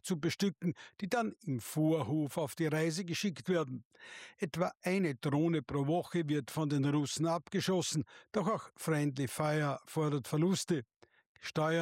zu bestücken, die dann im Vorhof auf die Reise geschickt werden. Etwa eine Drohne pro Woche wird von den Russen abgeschossen, doch auch Friendly Fire fordert Verluste.